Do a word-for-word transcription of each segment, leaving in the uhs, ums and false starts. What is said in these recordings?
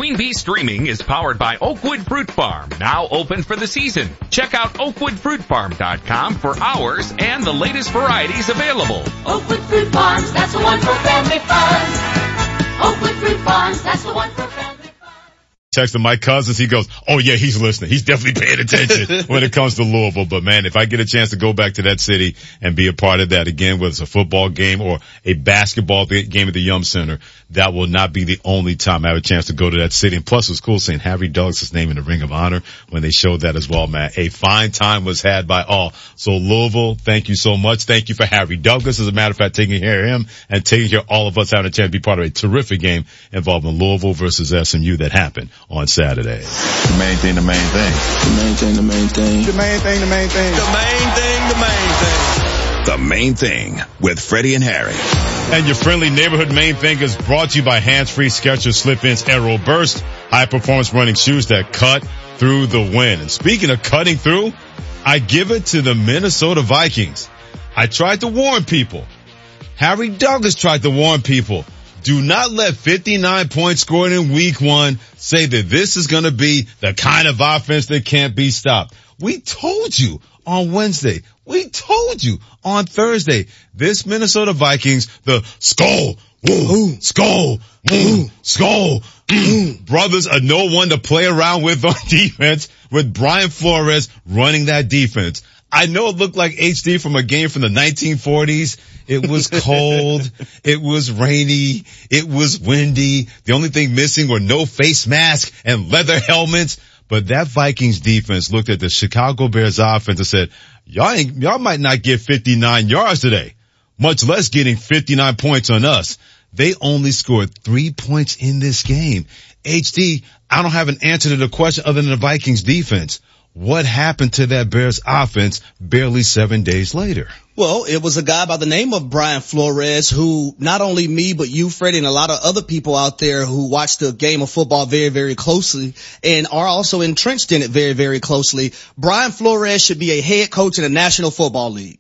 Queen Bee Streaming is powered by Oakwood Fruit Farm, now open for the season. Check out oakwood fruit farm dot com for hours and the latest varieties available. Oakwood Fruit Farms, that's the one for family fun. Oakwood Fruit Farms, that's the one for family fun. Texting Mike Cousins, he goes, oh yeah, he's listening. He's definitely paying attention when it comes to Louisville. But man, if I get a chance to go back to that city and be a part of that again, whether it's a football game or a basketball game at the Yum Center, that will not be the only time I have a chance to go to that city. And plus, it was cool seeing Harry Douglas' name in the Ring of Honor when they showed that as well, man. A fine time was had by all. So Louisville, thank you so much. Thank you for Harry Douglas, as a matter of fact, taking care of him and taking care of all of us having a chance to be part of a terrific game involving Louisville versus S M U that happened on Saturday. The main thing, the main thing. The main thing, the main thing. The main thing, the main thing. The main thing, the main thing. The Main Thing with Freddie and Harry. And your friendly neighborhood Main Thing is brought to you by Hands-Free Skechers Slip-Ins Aero Burst, high-performance running shoes that cut through the wind. And speaking of cutting through, I give it to the Minnesota Vikings. I tried to warn people. Harry Douglas tried to warn people. Do not let fifty-nine points scored in week one say that this is going to be the kind of offense that can't be stopped. We told you on Wednesday. We told you on Thursday. This Minnesota Vikings, the skull, woo, skull, woo, skull, mm, brothers are no one to play around with on defense with Brian Flores running that defense. I know it looked like H D from a game from the nineteen forties. It was cold. It was rainy. It was windy. The only thing missing were no face masks and leather helmets. But that Vikings defense looked at the Chicago Bears offense and said, y'all ain't, y'all might not get fifty-nine yards today, much less getting fifty-nine points on us. They only scored three points in this game. H D, I don't have an answer to the question other than the Vikings defense. What happened to that Bears offense barely seven days later? Well, it was a guy by the name of Brian Flores who not only me, but you, Freddie, and a lot of other people out there who watch the game of football very, very closely and are also entrenched in it very, very closely. Brian Flores should be a head coach in the National Football League.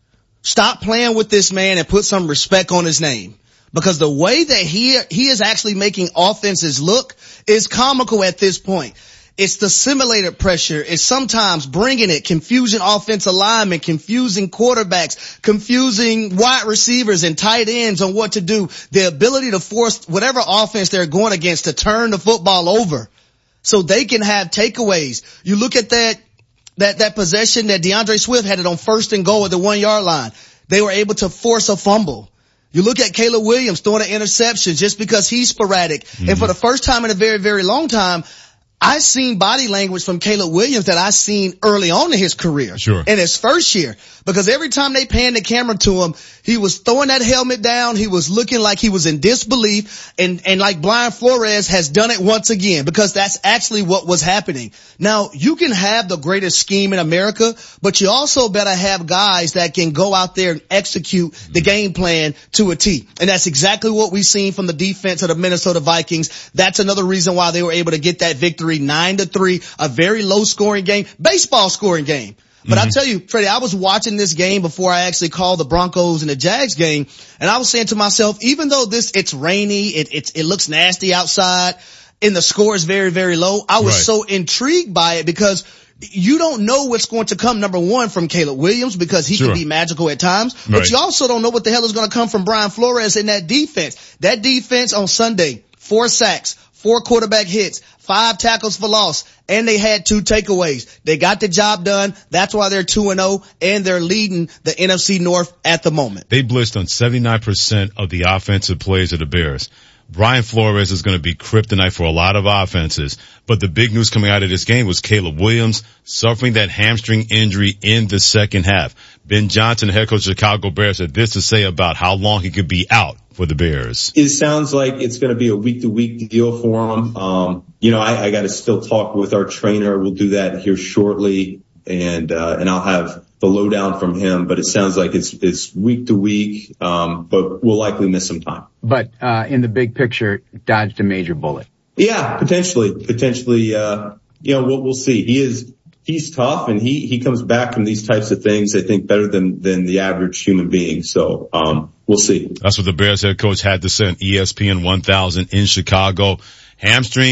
Stop playing with this man and put some respect on his name. Because the way that he, he is actually making offenses look is comical at this point. It's the simulated pressure. It's sometimes bringing it, confusing offensive linemen, confusing quarterbacks, confusing wide receivers and tight ends on what to do. The ability to force whatever offense they're going against to turn the football over so they can have takeaways. You look at that, that, that possession that DeAndre Swift had it on first and goal at the one yard line. They were able to force a fumble. You look at Caleb Williams throwing an interception just because he's sporadic. Mm-hmm. And for the first time in a very, very long time, I've seen body language from Caleb Williams that I've seen early on in his career. Sure. In his first year. Because every time they panned the camera to him, he was throwing that helmet down. He was looking like he was in disbelief. And, and like Brian Flores has done it once again, because that's actually what was happening. Now, you can have the greatest scheme in America, but you also better have guys that can go out there and execute the game plan to a T. And that's exactly what we've seen from the defense of the Minnesota Vikings. That's another reason why they were able to get that victory nine to three, a very low scoring game, baseball scoring game. But mm-hmm. I tell you, Freddie, I was watching this game before I actually called the Broncos and the Jags game, and I was saying to myself, even though this, it's rainy, it, it's, it looks nasty outside, and the score is very, very low, I was right. so intrigued by it because you don't know what's going to come, number one, from Caleb Williams, because he sure. can be magical at times, but right. you also don't know what the hell is going to come from Brian Flores in that defense. That defense on Sunday, four sacks, four quarterback hits, five tackles for loss, and they had two takeaways. They got the job done. That's why they're two and oh, and they're leading the N F C North at the moment. They blitzed on seventy-nine percent of the offensive plays of the Bears. Brian Flores is going to be kryptonite for a lot of offenses. But the big news coming out of this game was Caleb Williams suffering that hamstring injury in the second half. Ben Johnson, the head coach of the Chicago Bears, had this to say about how long he could be out for the Bears. It sounds like it's going to be a week-to-week deal for him. Um, you know, I, I got to still talk with our trainer. We'll do that here shortly, and uh, and I'll have the lowdown from him. But it sounds like it's it's week to week, um, but we'll likely miss some time. But uh, in the big picture, dodged a major bullet. Yeah, potentially, potentially. Uh, you know, we'll, we'll see. He is. He's tough, and he, he comes back from these types of things, I think, better than, than the average human being. So, um, we'll see. That's what the Bears head coach had to say on E S P N one thousand in Chicago. Hamstring